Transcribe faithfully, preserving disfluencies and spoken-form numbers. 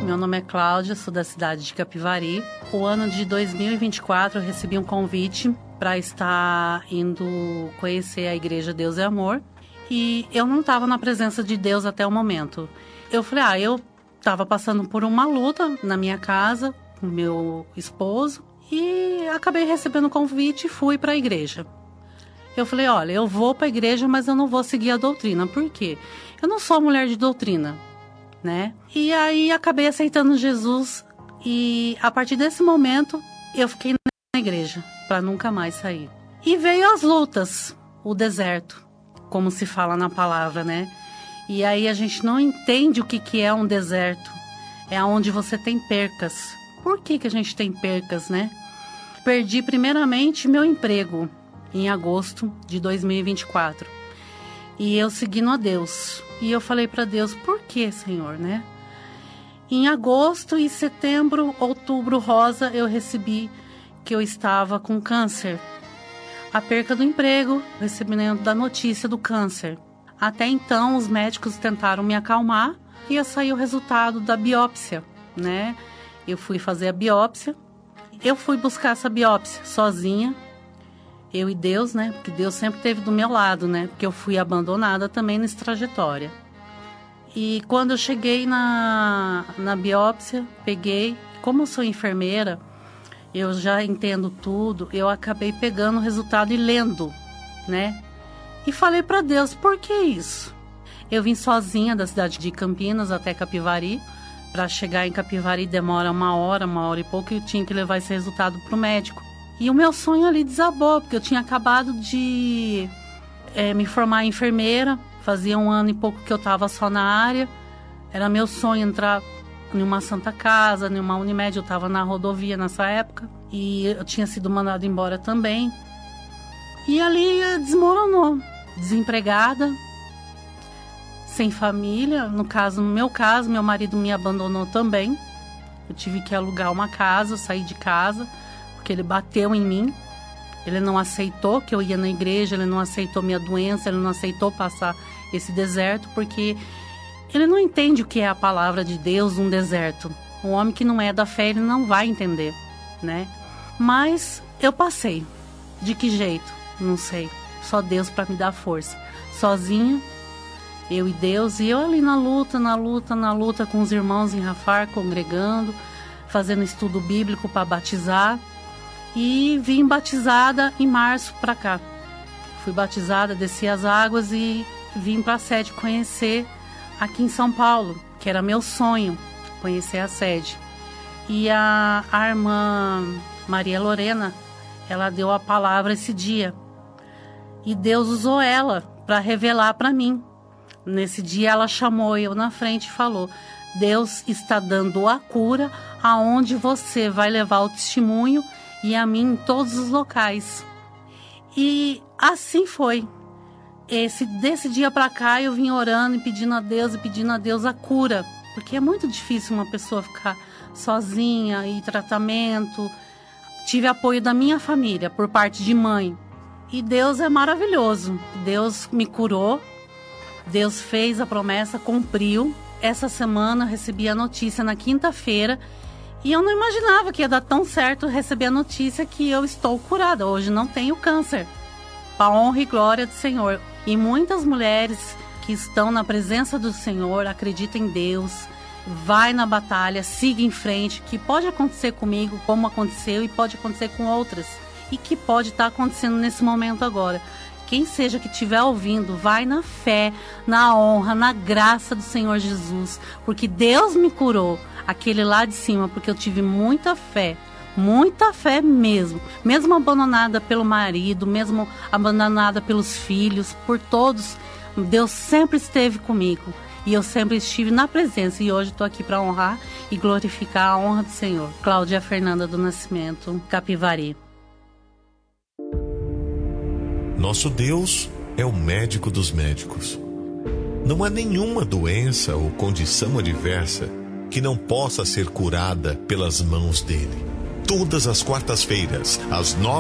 meu nome é Cláudia, sou da cidade de Capivari. O ano de dois mil e vinte e quatro eu recebi um convite para estar indo conhecer a igreja Deus é Amor. E eu não estava na presença de Deus até o momento. Eu falei, ah, eu estava passando por uma luta na minha casa com meu esposo e acabei recebendo o convite e fui para a igreja. Eu falei, olha, eu vou para a igreja, mas eu não vou seguir a doutrina. Por quê? Eu não sou mulher de doutrina, né? E aí acabei aceitando Jesus e a partir desse momento eu fiquei na igreja para nunca mais sair. E veio as lutas, o deserto, como se fala na palavra, né? E aí a gente não entende o que, que é um deserto. É onde você tem percas. Por que, que a gente tem percas, né? Perdi primeiramente meu emprego em agosto de dois mil e vinte e quatro. E eu seguindo a Deus. E eu falei para Deus, por que, Senhor, né? Em agosto e setembro, outubro, rosa, eu recebi que eu estava com câncer. A perca do emprego, recebimento da notícia do câncer. Até então, os médicos tentaram me acalmar e ia sair o resultado da biópsia, né? Eu fui fazer a biópsia. Eu fui buscar essa biópsia sozinha, eu e Deus, né? Porque Deus sempre esteve do meu lado, né? Porque eu fui abandonada também nessa trajetória. E quando eu cheguei na, na biópsia, peguei, como eu sou enfermeira, eu já entendo tudo, eu acabei pegando o resultado e lendo, né? E falei para Deus, por que isso? Eu vim sozinha da cidade de Campinas até Capivari. Para chegar em Capivari demora uma hora, uma hora e pouco, e eu tinha que levar esse resultado para o médico. E o meu sonho ali desabou, porque eu tinha acabado de é, me formar em enfermeira, fazia um ano e pouco que eu estava só na área. Era meu sonho entrar em uma Santa Casa, em uma Unimed, eu estava na rodovia nessa época, e eu tinha sido mandada embora também. E ali desmoronou, desempregada, sem família. No caso, no meu caso, meu marido me abandonou também. Eu tive que alugar uma casa, sair de casa, porque ele bateu em mim. Ele não aceitou que eu ia na igreja, ele não aceitou minha doença, ele não aceitou passar esse deserto, porque ele não entende o que é a palavra de Deus, um deserto. Um homem que não é da fé, ele não vai entender, né? Mas eu passei. De que jeito? Não sei. Só Deus para me dar força. Sozinha, eu e Deus, e eu ali na luta, na luta, na luta com os irmãos em Rafar, congregando, fazendo estudo bíblico para batizar. E vim batizada em março para cá. Fui batizada, desci as águas e vim para a sede conhecer aqui em São Paulo, que era meu sonho, conhecer a sede. E a, a irmã Maria Lorena, ela deu a palavra esse dia. E Deus usou ela para revelar para mim. Nesse dia ela chamou eu na frente e falou, Deus está dando a cura aonde você vai levar o testemunho e a mim em todos os locais. E assim foi. Esse, desse dia para cá eu vim orando e pedindo a Deus e pedindo a Deus a cura. Porque é muito difícil uma pessoa ficar sozinha e tratamento. Tive apoio da minha família por parte de mãe. E Deus é maravilhoso. Deus me curou. Deus fez a promessa, cumpriu. Essa semana eu recebi a notícia na quinta-feira e eu não imaginava que ia dar tão certo receber a notícia que eu estou curada. Hoje não tenho câncer. Para a honra e glória do Senhor. E muitas mulheres que estão na presença do Senhor, acreditam em Deus, vai na batalha, siga em frente, que pode acontecer comigo como aconteceu e pode acontecer com outras. E que pode estar acontecendo nesse momento agora. Quem seja que estiver ouvindo, vai na fé, na honra, na graça do Senhor Jesus. Porque Deus me curou, aquele lá de cima, porque eu tive muita fé. Muita fé mesmo. Mesmo abandonada pelo marido, mesmo abandonada pelos filhos, por todos, Deus sempre esteve comigo. E eu sempre estive na presença. E hoje estou aqui para honrar e glorificar a honra do Senhor. Cláudia Fernanda do Nascimento, Capivari. Nosso Deus é o médico dos médicos. Não há nenhuma doença ou condição adversa que não possa ser curada pelas mãos dele. Todas as quartas-feiras, às nove